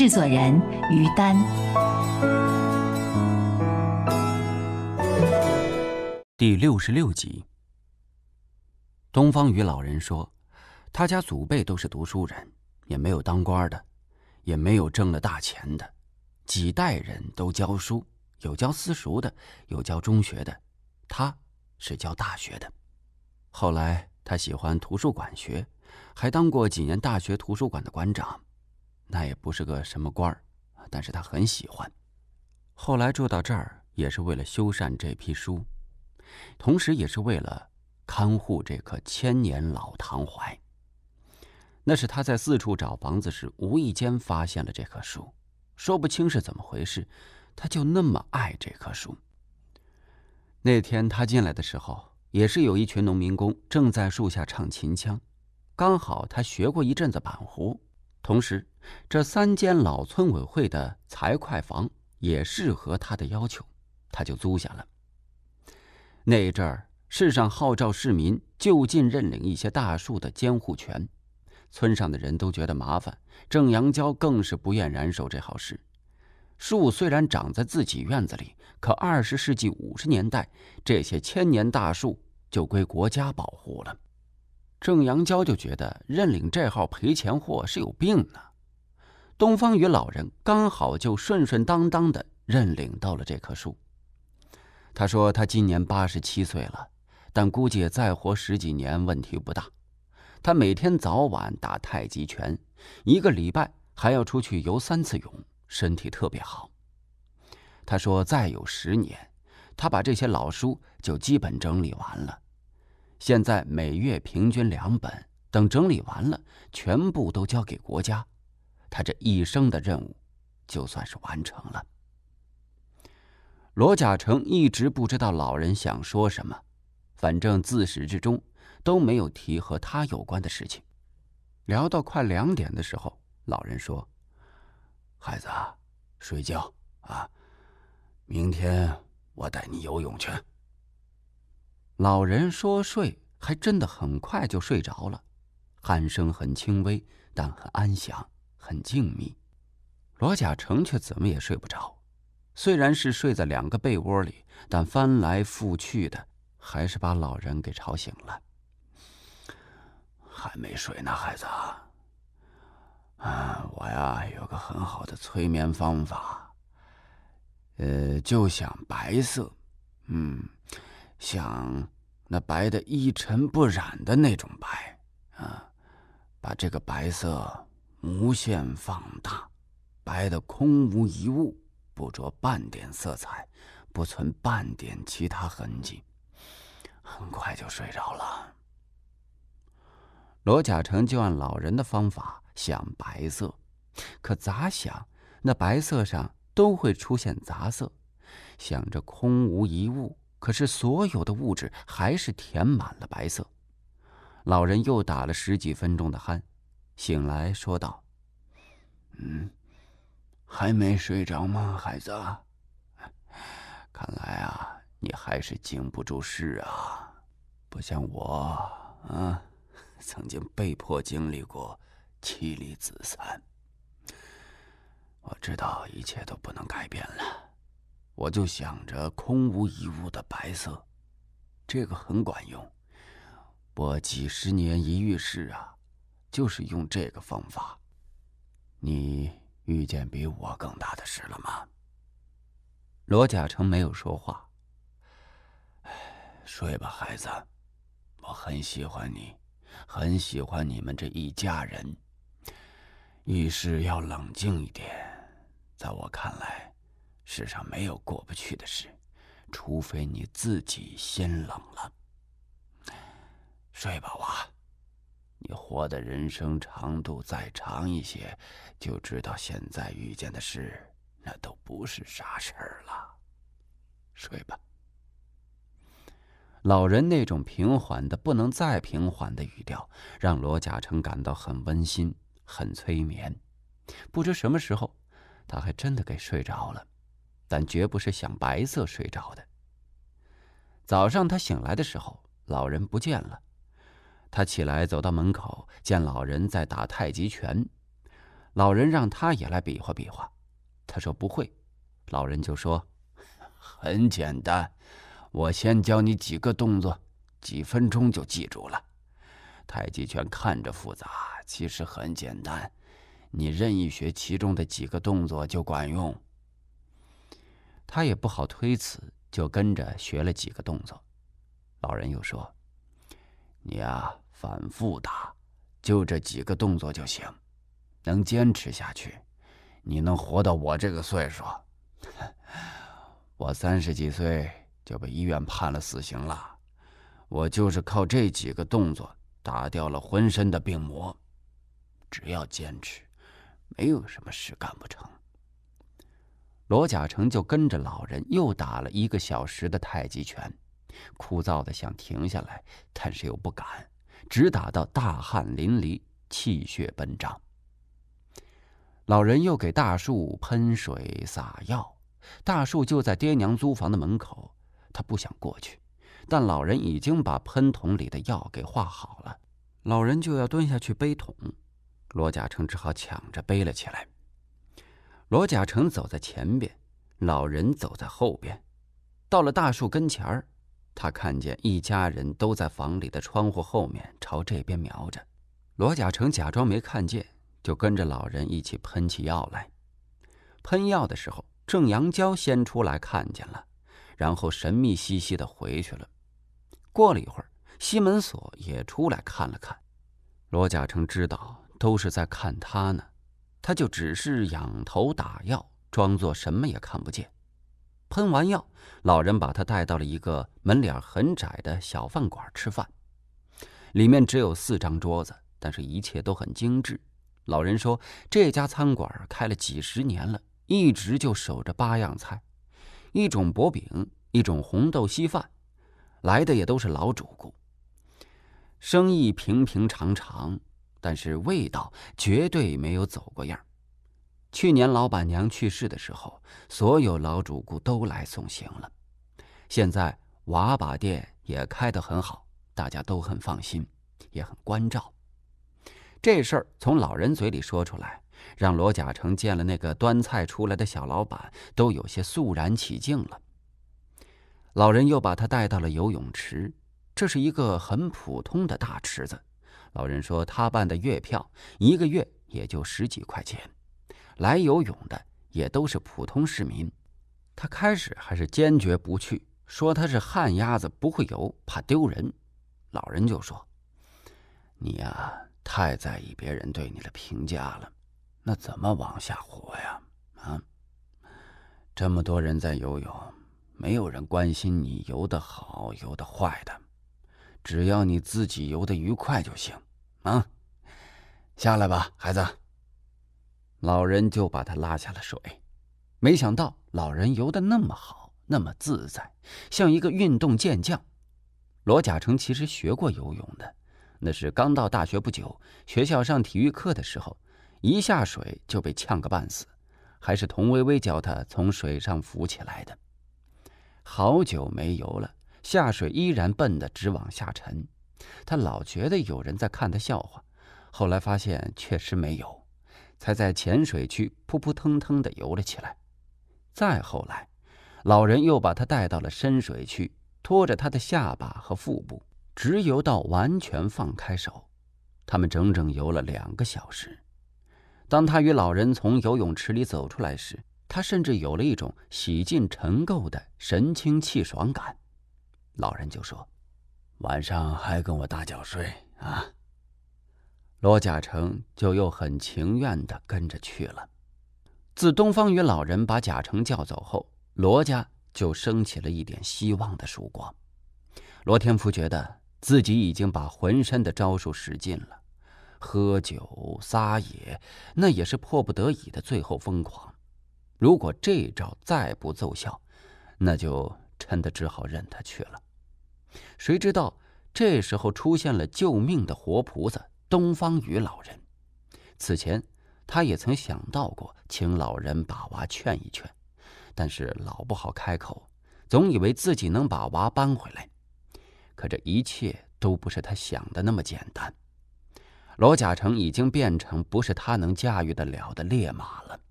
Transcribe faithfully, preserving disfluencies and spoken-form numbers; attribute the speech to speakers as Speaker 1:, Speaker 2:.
Speaker 1: 制作人于丹。
Speaker 2: 第六十六集。东方雨老人说，他家祖辈都是读书人，也没有当官的，也没有挣了大钱的，几代人都教书，有教私塾的，有教中学的，他是教大学的。后来他喜欢图书馆学，还当过几年大学图书馆的馆长，那也不是个什么官儿，但是他很喜欢。后来住到这儿也是为了修缮这批书，同时也是为了看护这棵千年老唐槐。那是他在四处找房子时无意间发现了这棵树，说不清是怎么回事，他就那么爱这棵树。那天他进来的时候，也是有一群农民工正在树下唱秦腔，刚好他学过一阵子板胡，同时这三间老村委会的财会房也适合他的要求，他就租下了。那一阵儿，市上号召市民就近认领一些大树的监护权，村上的人都觉得麻烦，郑阳蛟更是不愿染手这好事。树虽然长在自己院子里，可二十世纪五十年代，这些千年大树就归国家保护了。郑阳蛟就觉得认领这号赔钱货是有病呢。东方雨老人刚好就顺顺当当的认领到了这棵树。他说他今年八十七岁了，但估计再活十几年问题不大。他每天早晚打太极拳，一个礼拜还要出去游三次泳，身体特别好。他说再有十年，他把这些老书就基本整理完了。现在每月平均两本，等整理完了，全部都交给国家，他这一生的任务就算是完成了。罗甲成一直不知道老人想说什么，反正自始至终都没有提和他有关的事情。聊到快两点的时候，老人说：“孩子，睡觉啊，明天我带你游泳去。”老人说睡，还真的很快就睡着了，鼾声很轻微，但很安详，很静谧。罗甲成却怎么也睡不着，虽然是睡在两个被窝里，但翻来覆去的，还是把老人给吵醒了。还没睡呢，孩子。啊，我呀有个很好的催眠方法，呃，就像白色，嗯，像那白的一尘不染的那种白啊，把这个白色无限放大，白的空无一物，不着半点色彩，不存半点其他痕迹，很快就睡着了。罗甲成就按老人的方法想白色，可咋想那白色上都会出现杂色，想着空无一物，可是所有的物质还是填满了白色。老人又打了十几分钟的鼾，醒来说道：“嗯，还没睡着吗，孩子？看来啊，你还是经不住事啊，不像我啊，曾经被迫经历过妻离子散。我知道一切都不能改变了，我就想着空无一物的白色，这个很管用。我几十年一遇事啊，就是用这个方法。你遇见比我更大的事了吗？”罗甲成没有说话。睡吧，孩子，我很喜欢你，很喜欢你们这一家人。遇事要冷静一点，在我看来，世上没有过不去的事，除非你自己先冷了。睡吧，娃，你活的人生长度再长一些，就知道现在遇见的事，那都不是啥事儿了。睡吧。老人那种平缓的不能再平缓的语调，让罗甲成感到很温馨，很催眠。不知什么时候，他还真的给睡着了，但绝不是想白色睡着的。早上他醒来的时候，老人不见了。他起来走到门口，见老人在打太极拳。 老人让他也来比划比划，他说不会。老人就说：“很简单，我先教你几个动作，几分钟就记住了。太极拳看着复杂，其实很简单，你任意学其中的几个动作就管用。”他也不好推辞，就跟着学了几个动作。老人又说：“你呀，反复打，就这几个动作就行，能坚持下去，你能活到我这个岁数。我三十几岁就被医院判了死刑了，我就是靠这几个动作打掉了浑身的病魔。只要坚持，没有什么事干不成。”罗甲成就跟着老人又打了一个小时的太极拳，枯燥的想停下来，但是又不敢，直打到大汗淋漓，气血奔张。老人又给大树喷水撒药，大树就在爹娘租房的门口，他不想过去，但老人已经把喷桶里的药给化好了，老人就要蹲下去背桶，罗甲成只好抢着背了起来。罗甲成走在前边，老人走在后边。到了大树跟前儿，他看见一家人都在房里的窗户后面朝这边瞄着。罗甲成假装没看见，就跟着老人一起喷起药来。喷药的时候，郑阳娇先出来看见了，然后神秘兮兮地回去了。过了一会儿，西门锁也出来看了看。罗甲成知道都是在看他呢，他就只是仰头打药，装作什么也看不见。喷完药，老人把他带到了一个门脸很窄的小饭馆吃饭。里面只有四张桌子，但是一切都很精致。老人说这家餐馆开了几十年了，一直就守着八样菜，一种薄饼，一种红豆稀饭，来的也都是老主顾。生意平平常常，但是味道绝对没有走过样。去年老板娘去世的时候，所有老主顾都来送行了。现在瓦把店也开得很好，大家都很放心，也很关照。这事儿从老人嘴里说出来，让罗甲成见了那个端菜出来的小老板都有些肃然起敬了。老人又把他带到了游泳池，这是一个很普通的大池子。老人说他办的月票一个月也就十几块钱，来游泳的也都是普通市民。他开始还是坚决不去，说他是旱鸭子不会游，怕丢人。老人就说：“你呀，太在意别人对你的评价了，那怎么往下活呀？啊，这么多人在游泳，没有人关心你游得好游得坏的，只要你自己游得愉快就行啊！下来吧，孩子。”老人就把他拉下了水。没想到老人游得那么好，那么自在，像一个运动健将。罗甲成其实学过游泳的，那是刚到大学不久，学校上体育课的时候，一下水就被呛个半死，还是童薇薇教他从水上浮起来的。好久没游了，下水依然笨得直往下沉。他老觉得有人在看他笑话，后来发现确实没有，才在浅水区扑扑腾腾地游了起来。再后来，老人又把他带到了深水区，拖着他的下巴和腹部，直游到完全放开手。他们整整游了两个小时。当他与老人从游泳池里走出来时，他甚至有了一种洗尽尘垢的神清气爽感。老人就说：“晚上还跟我大觉睡啊？”罗甲成就又很情愿地跟着去了。自东方与老人把甲成叫走后，罗家就升起了一点希望的曙光。罗天福觉得自己已经把浑身的招数使尽了，喝酒撒野那也是迫不得已的最后疯狂。如果这招再不奏效，那就真的只好任他去了。谁知道这时候出现了救命的活菩萨东方雨老人。此前他也曾想到过请老人把娃劝一劝，但是老不好开口，总以为自己能把娃搬回来。可这一切都不是他想的那么简单。 罗甲成已经变成不是他能驾驭得了的烈马了。